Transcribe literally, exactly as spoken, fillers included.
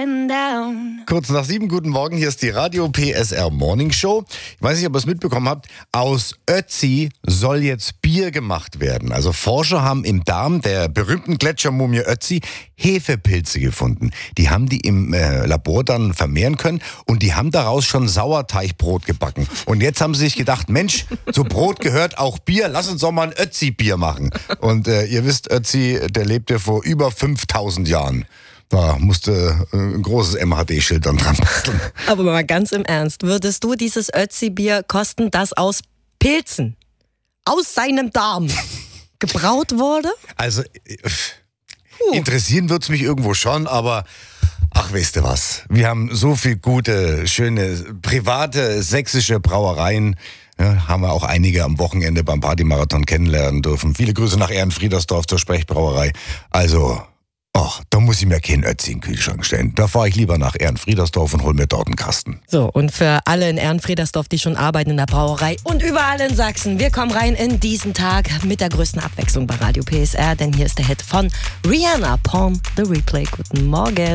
getting down. Kurz nach sieben, guten Morgen, hier ist die Radio P S R Morning Show. Ich weiß nicht, ob ihr es mitbekommen habt, aus Ötzi soll jetzt Bier gemacht werden. Also Forscher haben im Darm der berühmten Gletschermumie Ötzi Hefepilze gefunden. Die haben die im äh, Labor dann vermehren können und die haben daraus schon Sauerteigbrot gebacken. Und jetzt haben sie sich gedacht, Mensch, zu Brot gehört auch Bier, lass uns doch mal ein Ötzi-Bier machen. Und äh, ihr wisst, Ötzi, der lebte vor über fünftausend Jahren. Da musste ein großes M H D-Schild dann dran basteln. Aber mal ganz im Ernst, würdest du dieses Ötzi-Bier kosten, das aus Pilzen, aus seinem Darm gebraut wurde? Also, interessieren wird's mich irgendwo schon, aber ach, weißt du was, wir haben so viel gute, schöne, private, sächsische Brauereien. Ja, haben wir auch einige am Wochenende beim Partymarathon kennenlernen dürfen. Viele Grüße nach Ehrenfriedersdorf zur Sprechbrauerei. Also, ach, da muss ich mir keinen Ötzi in den Kühlschrank stellen. Da fahre ich lieber nach Ehrenfriedersdorf und hol mir dort einen Kasten. So, und für alle in Ehrenfriedersdorf, die schon arbeiten in der Brauerei und überall in Sachsen, wir kommen rein in diesen Tag mit der größten Abwechslung bei Radio P S R, denn hier ist der Hit von Rihanna, Pawn the Replay. Guten Morgen.